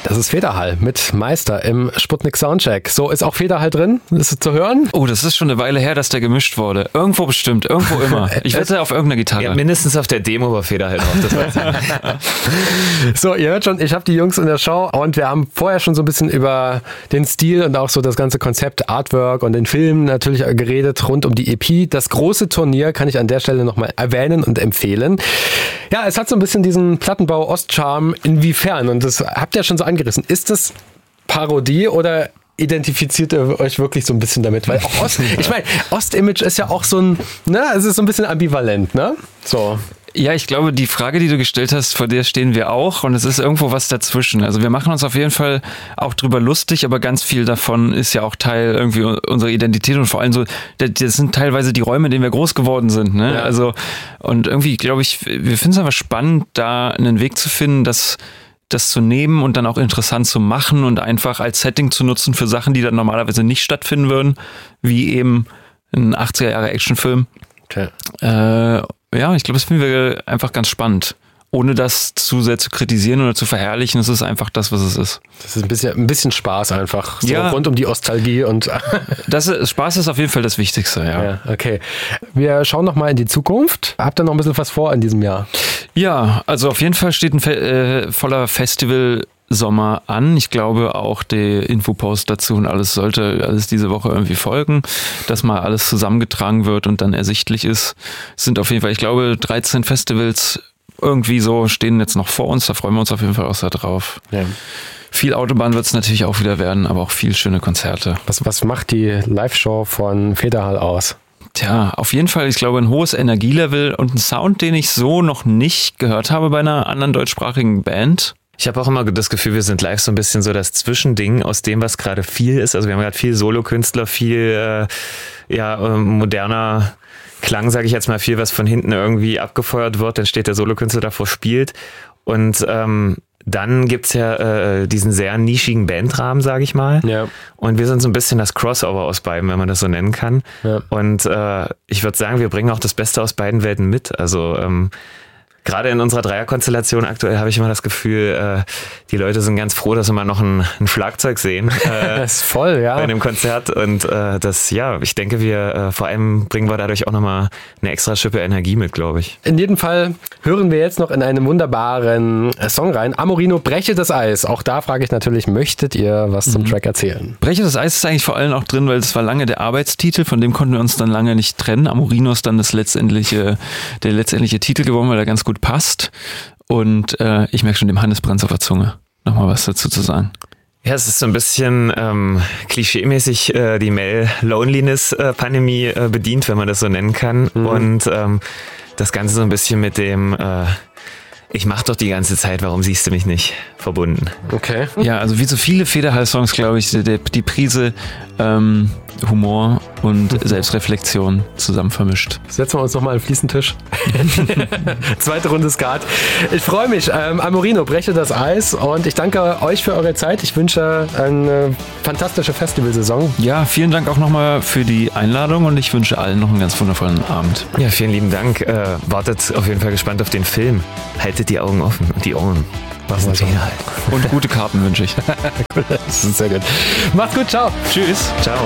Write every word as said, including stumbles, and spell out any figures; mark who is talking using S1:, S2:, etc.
S1: Das ist Federhall mit Meister im Sputnik Soundcheck. So, ist auch Federhall drin? Ist es zu hören?
S2: Oh, das ist schon eine Weile her, dass der gemischt wurde. Irgendwo bestimmt, irgendwo immer. Ich wette auf irgendeiner Gitarre.
S3: Ja, mindestens auf der Demo war Federhall drauf. Das weiß ich.
S1: So, ihr hört schon, ich habe die Jungs in der Show und wir haben vorher schon so ein bisschen über den Stil und auch so das ganze Konzept Artwork und den Film natürlich geredet rund um die E P. Das große Turnier kann ich an der Stelle nochmal erwähnen und empfehlen. Ja, es hat so ein bisschen diesen Plattenbau-Ost-Charme. Inwiefern? Und das habt ihr ja schon so angerissen. Ist das Parodie oder identifiziert ihr euch wirklich so ein bisschen damit? Weil auch Ost, ich meine, Ost-Image ist ja auch so ein, ne, es ist so ein bisschen ambivalent, ne? So.
S2: Ja, ich glaube, die Frage, die du gestellt hast, vor der stehen wir auch und es ist irgendwo was dazwischen. Also wir machen uns auf jeden Fall auch drüber lustig, aber ganz viel davon ist ja auch Teil irgendwie unserer Identität und vor allem so, das sind teilweise die Räume, in denen wir groß geworden sind, ne? Ja. Also, und irgendwie, glaube ich, wir finden es aber spannend, da einen Weg zu finden, dass das zu nehmen und dann auch interessant zu machen und einfach als Setting zu nutzen für Sachen, die dann normalerweise nicht stattfinden würden, wie eben ein achtziger Jahre Actionfilm.
S1: Okay.
S2: Äh, ja, ich glaube, das finden wir einfach ganz spannend. Ohne das zu sehr zu kritisieren oder zu verherrlichen, es ist einfach das, was es ist.
S1: Das ist ein bisschen, ein bisschen Spaß einfach, so
S2: ja.
S1: Rund um die Ostalgie und
S2: das ist, Spaß ist auf jeden Fall das Wichtigste, ja.
S1: Ja, okay. Wir schauen noch mal in die Zukunft. Habt ihr noch ein bisschen was vor in diesem Jahr?
S2: Ja, also auf jeden Fall steht ein Fe- äh, voller Festival Sommer an. Ich glaube auch der Infopost dazu und alles sollte alles diese Woche irgendwie folgen, dass mal alles zusammengetragen wird und dann ersichtlich ist. Es sind auf jeden Fall, ich glaube, dreizehn Festivals irgendwie so stehen jetzt noch vor uns. Da freuen wir uns auf jeden Fall auch sehr drauf. Ja. Viel Autobahn wird es natürlich auch wieder werden, aber auch viel schöne Konzerte.
S1: Was, was macht die Live-Show von Federhall aus?
S2: Tja, auf jeden Fall, ich glaube, ein hohes Energielevel und ein Sound, den ich so noch nicht gehört habe bei einer anderen deutschsprachigen Band.
S3: Ich habe auch immer das Gefühl, wir sind live so ein bisschen so das Zwischending aus dem, was gerade viel ist. Also wir haben gerade viel Solokünstler, viel äh, ja, äh, moderner Klang, sage ich jetzt mal, viel, was von hinten irgendwie abgefeuert wird. Dann steht der Solokünstler davor, spielt. Und ähm, dann gibt's ja äh, diesen sehr nischigen Bandrahmen, sage ich mal.
S1: Ja.
S3: Und wir sind so ein bisschen das Crossover aus beiden, wenn man das so nennen kann. Ja. Und äh, ich würde sagen, wir bringen auch das Beste aus beiden Welten mit. Also ähm, gerade in unserer Dreierkonstellation aktuell habe ich immer das Gefühl, äh, die Leute sind ganz froh, dass sie mal noch ein, ein Schlagzeug sehen. Äh,
S1: das ist voll, ja.
S3: Bei einem Konzert. Und äh, das, ja, ich denke, wir äh, vor allem bringen wir dadurch auch nochmal eine extra Schippe Energie mit, glaube ich.
S1: In jedem Fall hören wir jetzt noch in einen wunderbaren Song rein. Amorino, Breche das Eis. Auch da frage ich natürlich, möchtet ihr was zum mhm. Track erzählen?
S2: Breche das Eis ist eigentlich vor allem auch drin, weil es war lange der Arbeitstitel, von dem konnten wir uns dann lange nicht trennen. Amorino ist dann das letztendliche, der letztendliche Titel geworden, weil er ganz gut passt. Und äh, ich merke schon dem Hannes brennt auf der Zunge, nochmal was dazu zu sagen.
S3: Ja, es ist so ein bisschen ähm, klischeemäßig äh, die Male-Loneliness-Pandemie äh, bedient, wenn man das so nennen kann. Mhm. Und ähm, das Ganze so ein bisschen mit dem äh, ich mach doch die ganze Zeit, warum siehst du mich nicht, verbunden.
S1: Okay.
S2: Ja, also wie so viele Federhall-Songs, glaube ich, die, die Prise ähm, Humor und mhm. Selbstreflexion zusammen vermischt.
S1: Setzen wir uns nochmal an den Fliesentisch. Zweite Runde Skat. Ich freue mich. Ähm, Amorino, breche das Eis und ich danke euch für eure Zeit. Ich wünsche eine fantastische Festivalsaison.
S2: Ja, vielen Dank auch nochmal für die Einladung und ich wünsche allen noch einen ganz wundervollen Abend.
S3: Ja, vielen lieben Dank. Äh, wartet auf jeden Fall gespannt auf den Film. Haltet die Augen offen und die Ohren.
S1: Was ist
S2: und gute Karten wünsche ich.
S1: Das ist sehr gut. Macht's gut, ciao.
S2: Tschüss.
S3: Ciao.